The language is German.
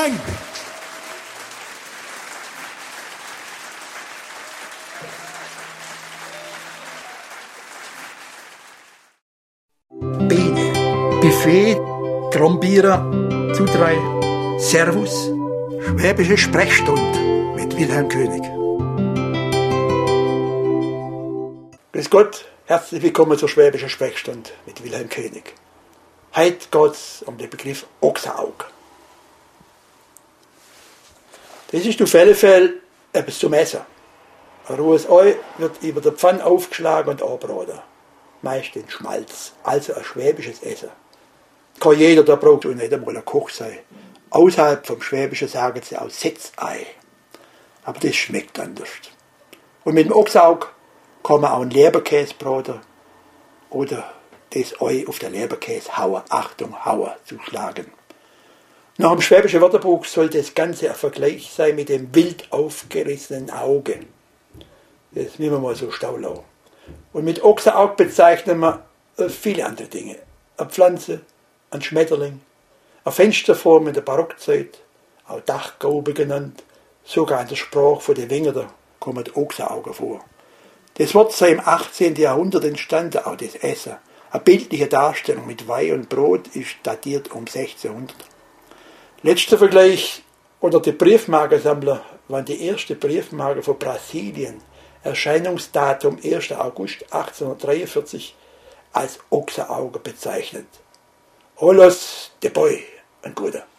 Dank. Biene, Buffet, Trombierer, Zudrei, Servus, Schwäbische Sprechstunde mit Wilhelm König. Grüß Gott, herzlich willkommen zur Schwäbischen Sprechstunde mit Wilhelm König. Heute geht es um den Begriff Ochsenaug. Das ist auf alle Fälle etwas zum Essen. Ein rohes Ei wird über der Pfanne aufgeschlagen und angebraten. Meist in Schmalz, also ein schwäbisches Essen. Kann jeder, der braucht auch nicht einmal ein Koch sein. Außerhalb vom Schwäbischen sagen sie auch Setzei. Aber das schmeckt anders. Und mit dem Ochsaug kann man auch einen Leberkäse braten oder das Ei auf der Leberkäse hauen. Achtung, hauen, zuschlagen. Nach dem Schwäbischen Wörterbuch soll das Ganze ein Vergleich sein mit dem wild aufgerissenen Auge. Das müssen wir mal so stehen lassen. Und mit Ochsenaug bezeichnen wir viele andere Dinge. Eine Pflanze, ein Schmetterling, eine Fensterform in der Barockzeit, auch Dachgaube genannt, sogar in der Sprache von den Wengern kommen Ochsenaugen vor. Das Wort sei im 18. Jahrhundert entstanden, auch das Essen. Eine bildliche Darstellung mit Weih und Brot ist datiert um 1600. Letzter Vergleich unter den Briefmarkensammler waren die erste Briefmarke von Brasilien, Erscheinungsdatum 1. August 1843, als Ochsenauge bezeichnet. Olos de Boy, ein guter.